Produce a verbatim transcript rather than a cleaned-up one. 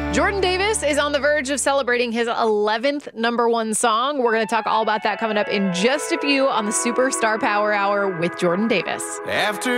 Jordan Davis is on the verge of celebrating his eleventh number one song. We're going to talk all about that coming up in just a few on the Superstar Power Hour with Jordan Davis. After